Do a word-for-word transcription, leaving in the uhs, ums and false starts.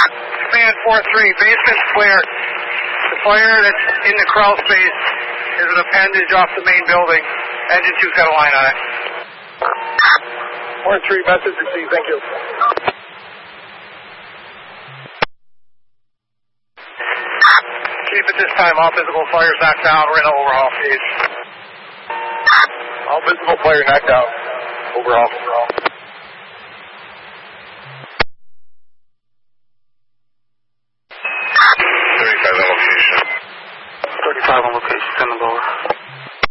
Command four three, basement's clear. The fire that's in the crawl space is an appendage off the main building. Engine two's got a line on it. four three, message received, thank you. Chief, at this time, all physical fire's knocked down. We're in an overhaul phase. All physical fire knocked out. Overhaul. Overhaul. thirty-five on location. thirty-five on location, send them over.